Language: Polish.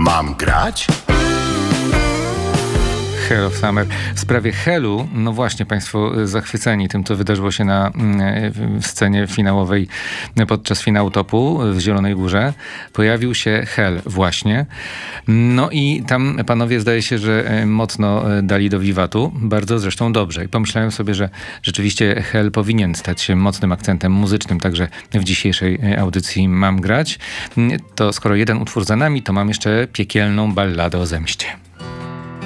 Mam grać? Hell of Summer. W sprawie Hellu, no właśnie, państwo zachwyceni tym, co wydarzyło się na scenie finałowej podczas finału Topu w Zielonej Górze. Pojawił się Hell właśnie. No i tam panowie zdaje się, że mocno dali do wiwatu. Bardzo zresztą dobrze. I pomyślałem sobie, że rzeczywiście Hell powinien stać się mocnym akcentem muzycznym także w dzisiejszej audycji Mam grać. To skoro jeden utwór za nami, to mam jeszcze piekielną balladę o zemście.